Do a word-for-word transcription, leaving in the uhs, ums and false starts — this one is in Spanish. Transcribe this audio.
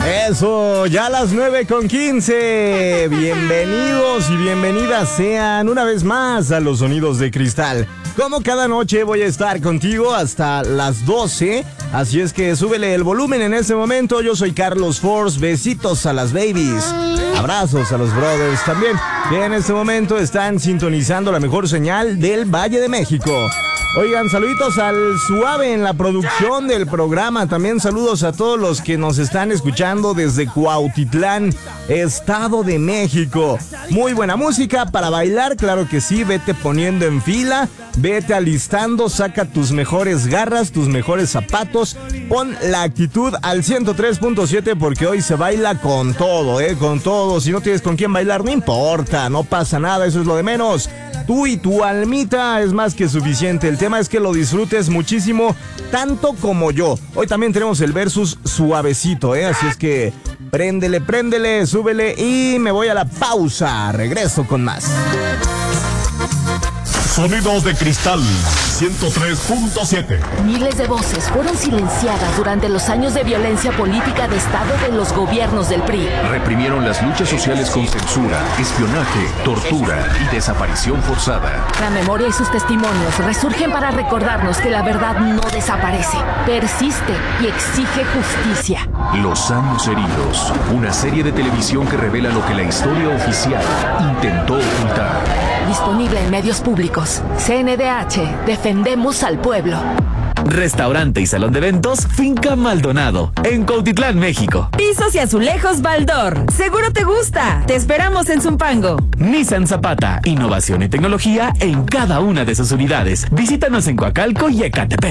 Eso, ya a las nueve con quince. Bienvenidos y bienvenidas sean una vez más a los Sonidos de Cristal. Como cada noche voy a estar contigo hasta las doce, así es que súbele el volumen en este momento. Yo soy Carlos Force, besitos a las babies, abrazos a los brothers también, que en este momento están sintonizando la mejor señal del Valle de México. Oigan, saluditos al Suave en la producción del programa. También saludos a todos los que nos están escuchando desde Cuautitlán, Estado de México. Muy buena música para bailar, claro que sí. Vete poniendo en fila, vete alistando, saca tus mejores garras, tus mejores zapatos. Pon la actitud al ciento tres punto siete porque hoy se baila con todo, eh, con todo. Si no tienes con quién bailar, no importa, no pasa nada, eso es lo de menos. Tú y tu almita es más que suficiente. El tema es que lo disfrutes muchísimo, tanto como yo. Hoy también tenemos el versus suavecito, ¿eh? Así es que préndele, préndele, súbele y me voy a la pausa. Regreso con más. Sonidos de Cristal ciento tres punto siete. Miles de voces fueron silenciadas durante los años de violencia política de Estado de los gobiernos del P R I. Reprimieron las luchas sociales con censura, espionaje, tortura y desaparición forzada. La memoria y sus testimonios resurgen para recordarnos que la verdad no desaparece, persiste y exige justicia. Los años heridos, una serie de televisión que revela lo que la historia oficial intentó ocultar. Disponible en medios públicos. C N D H, defendemos al pueblo. Restaurante y salón de eventos Finca Maldonado, en Cuautitlán, México. Pisos y azulejos Baldor. Seguro te gusta. Te esperamos en Zumpango. Nissan Zapata, innovación y tecnología en cada una de sus unidades. Visítanos en Coacalco y Ecatepec.